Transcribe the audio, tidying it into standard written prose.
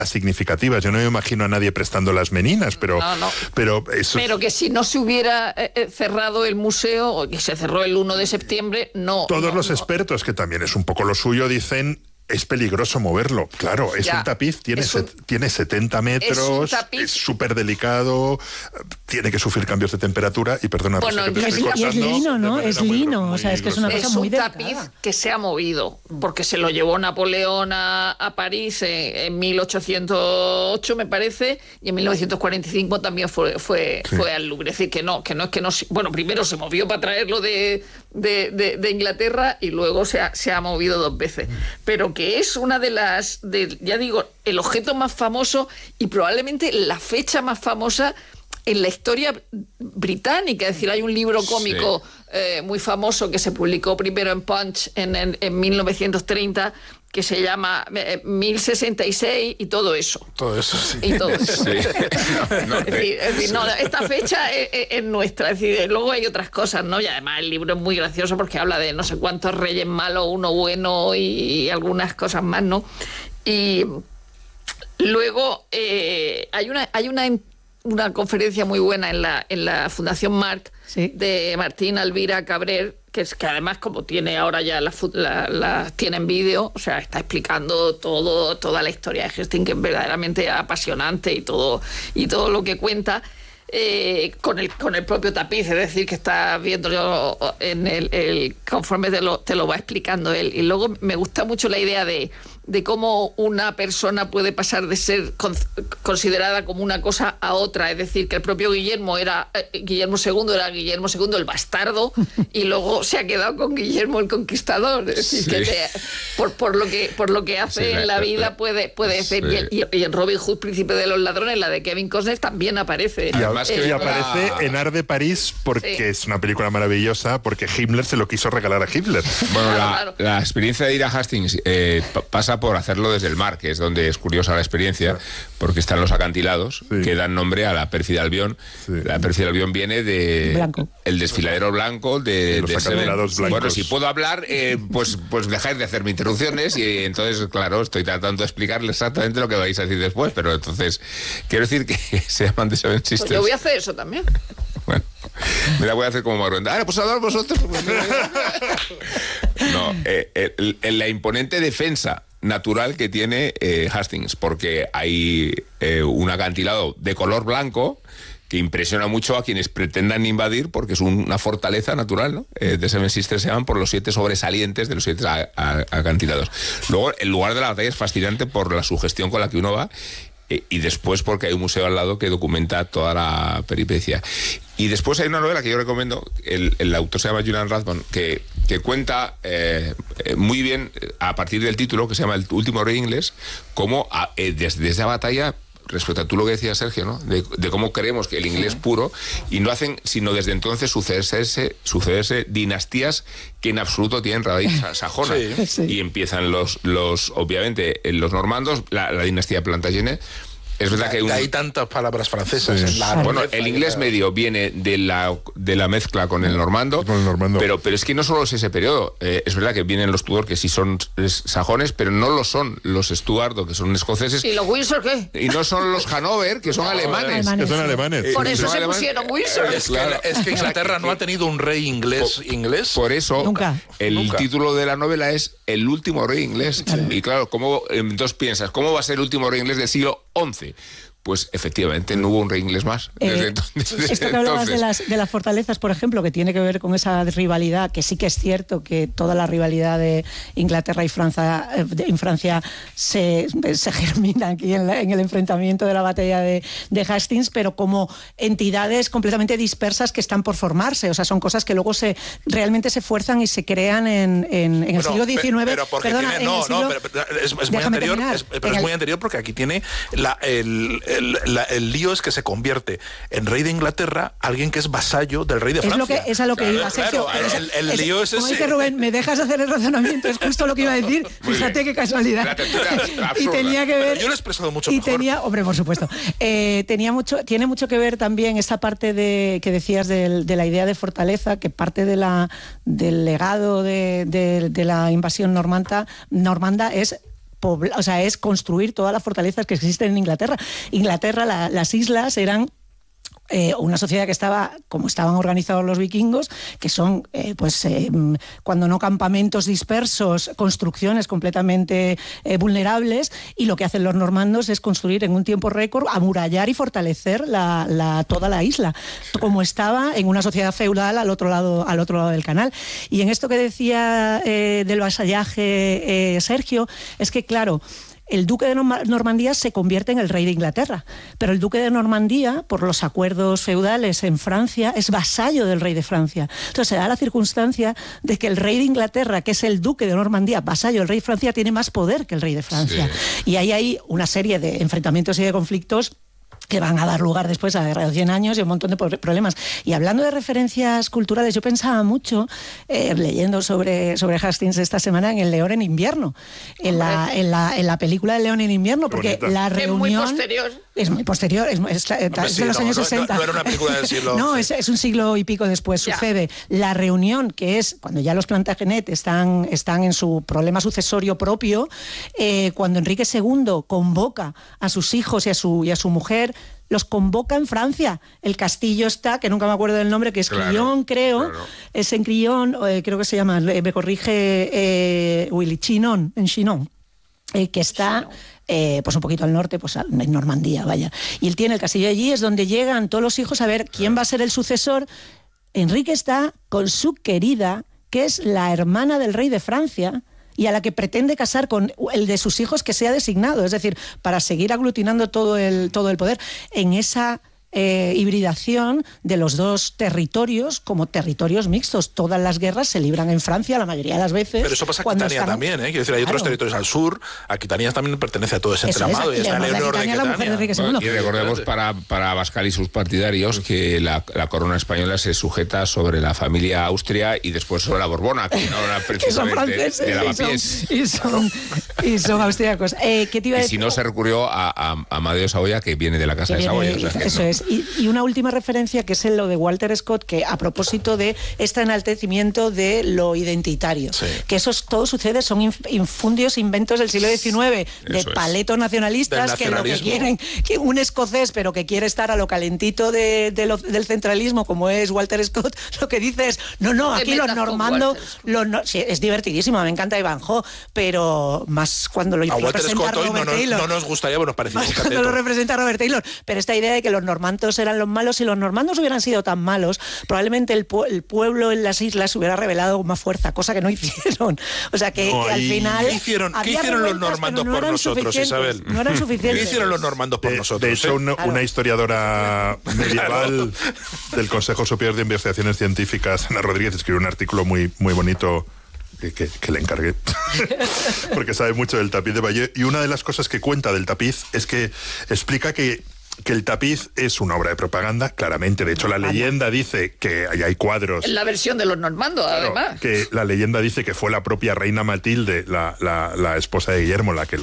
significativas. Yo no me imagino a nadie prestando las meninas, pero eso... Pero que si no se hubiera cerrado el museo, o que se cerró el 1 de septiembre, no... Todos los expertos, que también es un poco lo suyo, dicen... Es peligroso moverlo, claro, es un tapiz, tiene 70 metros, es súper delicado, tiene que sufrir cambios de temperatura y perdona, bueno, y es lino, ¿no? Es lino, o sea, es que es una cosa muy delicada. Es un tapiz que se ha movido, porque se lo llevó Napoleón a París en 1808, me parece, y en 1945 también fue al Louvre. Es decir, que no es que no... Bueno, primero se movió para traerlo de Inglaterra y luego se ha movido 2 veces. Pero que es una ya digo, el objeto más famoso y probablemente la fecha más famosa en la historia británica. Es decir, hay un libro cómico muy famoso que se publicó primero en Punch en 1930, que se llama 1066 y todo eso. Todo eso, sí. Y todo eso. Sí. Es decir, esta fecha es nuestra. Es decir, luego hay otras cosas, ¿no? Y además el libro es muy gracioso porque habla de no sé cuántos reyes malos, uno bueno y algunas cosas más, ¿no? Y luego hay una conferencia muy buena en la Fundación Marc de Martín Alvira Cabrer, que además, como tiene ahora ya tiene en vídeo, o sea, está explicando toda la historia de Hastings, que es verdaderamente apasionante y todo lo que cuenta, con el propio tapiz, es decir, que está viéndolo en el conforme te lo va explicando él. Y luego me gusta mucho la idea de cómo una persona puede pasar de ser considerada como una cosa a otra, es decir, que el propio Guillermo II era Guillermo II el bastardo y luego se ha quedado con Guillermo el Conquistador, es decir, que por lo que hace en la vida puede ser. Y en Robin Hood, Príncipe de los Ladrones, la de Kevin Costner, también aparece. Y aparece en Ars de París porque es una película maravillosa, porque Himmler se lo quiso regalar a Hitler. Bueno, la experiencia de ir a Hastings pasa por hacerlo desde el mar, que es donde es curiosa la experiencia, porque están los acantilados que dan nombre a la pérfida Albión. La pérfida Albión viene de el desfiladero blanco de los acantilados blancos. Bueno, si puedo hablar, pues dejáis de hacerme interrupciones y entonces, claro, estoy tratando de explicarles exactamente lo que vais a decir después, pero entonces quiero decir que se llaman The Seven Sisters. Pues yo voy a hacer eso también. Bueno, me la voy a hacer como Maruenda. Pues hablar vosotros. No, la imponente defensa natural que tiene Hastings, porque hay un acantilado de color blanco que impresiona mucho a quienes pretendan invadir, porque es una fortaleza natural, ¿no? The Seven Sisters se llaman por los 7 sobresalientes de los 7 acantilados. Luego, el lugar de la batalla es fascinante por la sugestión con la que uno va, y después porque hay un museo al lado que documenta toda la peripecia. Y después hay una novela que yo recomiendo, el autor se llama Julian Rathbone, que cuenta muy bien, a partir del título, que se llama El último rey inglés, cómo desde esa batalla, respecto a tú lo que decías, Sergio, ¿no? De cómo creemos que el inglés puro, y no hacen sino desde entonces sucederse dinastías que en absoluto tienen raíz sajona. Y empiezan obviamente, los normandos, la dinastía de Plantagenet. Es verdad que hay tantas palabras francesas en la... Bueno, el inglés medio viene de la mezcla con el normando, pero es que no solo es ese periodo. Es verdad que vienen los Tudor, que sí son sajones, pero no lo son los Stuart, que son escoceses. ¿Y los Windsor qué? Y no son los Hanover, que son alemanes. Que son alemanes. Por eso se pusieron Windsor. Es que Inglaterra no ha tenido un rey inglés. Por eso, nunca. El título de la novela es El último rey inglés. Y claro, entonces piensas, ¿cómo va a ser el último rey inglés del siglo XI? Pues efectivamente no hubo un rey inglés más. Esto que hablabas de las fortalezas, por ejemplo, que tiene que ver con esa rivalidad, que sí que es cierto que toda la rivalidad de Inglaterra y Francia se germina aquí en el enfrentamiento de la batalla de Hastings, pero como entidades completamente dispersas que están por formarse. O sea, son cosas que luego realmente se fuerzan y se crean en el siglo XIX. Pero porque es muy anterior. Pero es muy anterior porque aquí tiene el lío es que se convierte en rey de Inglaterra alguien que es vasallo del rey de Francia. Es a lo que iba, Sergio. El lío es ese. Como dice Rubén, ¿me dejas hacer el razonamiento? Es justo lo que iba a decir. Fíjate qué casualidad. Y tenía que ver... Pero yo lo he expresado mucho mejor. Hombre, por supuesto. Tiene mucho que ver también esa parte que decías de la idea de fortaleza, que parte del legado de la invasión normanda es es construir todas las fortalezas que existen en Inglaterra. Inglaterra, las islas eran una sociedad que estaba como estaban organizados los vikingos, que son cuando no campamentos dispersos, construcciones completamente vulnerables, y lo que hacen los normandos es construir en un tiempo récord, amurallar y fortalecer toda la isla, como estaba en una sociedad feudal al otro lado del canal. Y en esto que decía del vasallaje Sergio, es que claro, el duque de Normandía se convierte en el rey de Inglaterra, pero el duque de Normandía, por los acuerdos feudales en Francia, es vasallo del rey de Francia. Entonces se da la circunstancia de que el rey de Inglaterra, que es el duque de Normandía, vasallo del rey de Francia, tiene más poder que el rey de Francia. Sí. Y ahí hay una serie de enfrentamientos y de conflictos que van a dar lugar después a la Guerra de 100 años y un montón de problemas. Y hablando de referencias culturales, yo pensaba mucho, leyendo sobre Hastings esta semana, en El León en invierno, en la película del León en invierno, porque la reunión... Es muy posterior. Es de los años 60. No era una película del siglo... No, es un siglo y pico después, sucede. La reunión, que es cuando ya los Plantagenet están en su problema sucesorio propio, cuando Enrique II convoca a sus hijos y a su mujer, los convoca en Francia. El castillo está, que nunca me acuerdo del nombre, que es Crillon, creo. Claro. Es en Crillon, creo que se llama, me corrige Willy, Chinon, en Chinon, que está... pues un poquito al norte, pues en Normandía, vaya. Y él tiene el castillo allí, es donde llegan todos los hijos a ver quién va a ser el sucesor. Enrique está con su querida, que es la hermana del rey de Francia, y a la que pretende casar con el de sus hijos que sea designado, es decir, para seguir aglutinando todo el poder en esa hibridación de los dos territorios como territorios mixtos. Todas las guerras se libran en Francia la mayoría de las veces. Pero eso pasa en Aquitania también, Quiero decir, hay otros territorios al sur. Aquitania también pertenece a todo ese entramado. Y está Leonor de Aquitania. Y recordemos para Abascal y sus partidarios que la corona española se sujeta sobre la familia Austria y después sobre la Borbona, que no era precisamente de Lavapiés. Y son austríacos. Y si no, se recurrió a Amadeo Saboya, que viene de la casa de Saboya. Eso es. Y una última referencia, que es lo de Walter Scott, que a propósito de este enaltecimiento de lo identitario, que todo sucede, son infundios, inventos del siglo XIX, de paletos nacionalistas que lo que quieren, que un escocés, pero que quiere estar a lo calentito del centralismo, como es Walter Scott, lo que dice es, no, aquí los normandos, es divertidísimo, me encanta Ivanhoe, pero más cuando lo representa Robert Taylor. No nos gustaría, nos parece un cateto. Cuando lo representa Robert Taylor, pero esta idea de que los normandos eran los malos, si los normandos hubieran sido tan malos, probablemente el pueblo en las islas hubiera revelado con más fuerza, cosa que no hicieron. O sea que al final... ¿Qué hicieron los normandos por nosotros, Isabel? No eran suficientes. ¿Qué hicieron los normandos por nosotros? De hecho, una historiadora medieval del Consejo Superior de Investigaciones Científicas, Ana Rodríguez, escribió un artículo muy, muy bonito que le encargué, porque sabe mucho del tapiz de Bayeux, y una de las cosas que cuenta del tapiz es que explica que el tapiz es una obra de propaganda, claramente. De hecho, la leyenda dice que hay cuadros... En la versión de los normandos, además. Que la leyenda dice que fue la propia reina Matilde, la esposa de Guillermo, la que